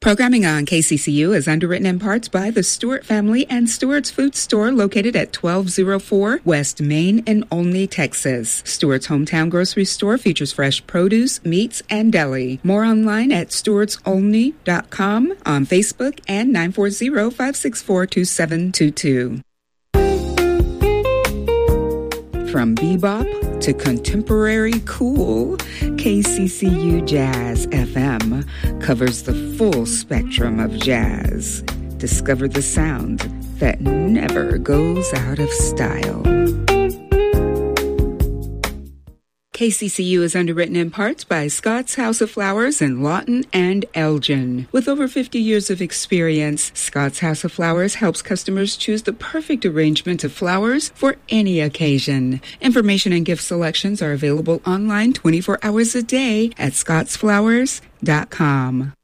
Programming on KCCU is underwritten in parts by the Stewart family and Stewart's Food Store located at 1204 West Main in Olney, Texas. Stewart's hometown grocery store features fresh produce, meats, and deli. More online at stewartsolney.com, on Facebook, and 940-564-2722. From bebop to contemporary cool, KCCU Jazz FM covers the full spectrum of jazz. Discover the sound that never goes out of style. KCCU is underwritten in parts by Scott's House of Flowers in Lawton and Elgin. With over 50 years of experience, Scott's House of Flowers helps customers choose the perfect arrangement of flowers for any occasion. Information and gift selections are available online 24 hours a day at scottsflowers.com.